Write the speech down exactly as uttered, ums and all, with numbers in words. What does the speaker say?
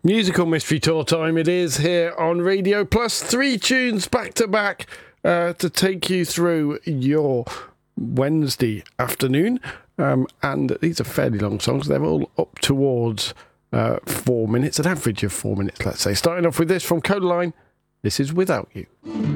Musical Mystery Tour time it is here on Radio Plus. Three tunes back to back uh, to take you through your Wednesday afternoon. Um, and these are fairly long songs. They're all up towards uh, four minutes, an average of four minutes, let's say. Starting off with this from Codaline. This is Without You.